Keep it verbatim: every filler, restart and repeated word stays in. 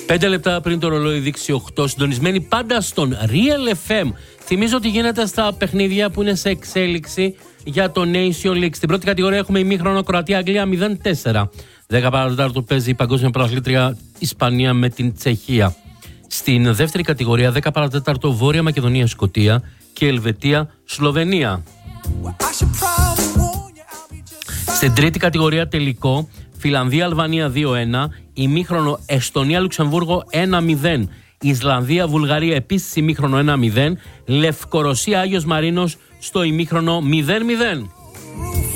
Πέντε λεπτά πριν το ρολόι δείξει οκτώ, συντονισμένοι πάντα στον Real εφ εμ. Θυμίζω ότι γίνεται στα παιχνίδια που είναι σε εξέλιξη για το Nation League. Στην πρώτη κατηγορία έχουμε ημίχρονο Κροατία-Αγγλία μηδέν τέσσερα. δέκα παρά τέταρτο παίζει η παγκόσμια πρωταθλήτρια Ισπανία με την Τσεχία. Στην δεύτερη κατηγορία δέκα παρά τέταρτο Βόρεια Μακεδονία-Σκωτία και Ελβετία-Σλοβενία. Στην τρίτη κατηγορία τελικό Φιλανδία-Αλβανία δύο ένα, ημίχρονο Εστονία-Λουξεμβούργο ένα μηδέν, Ισλανδία-Βουλγαρία επίσης ημίχρονο ένα μηδέν, Λευκορωσία-Άγιος Μαρίνος στο ημίχρονο μηδέν μηδέν.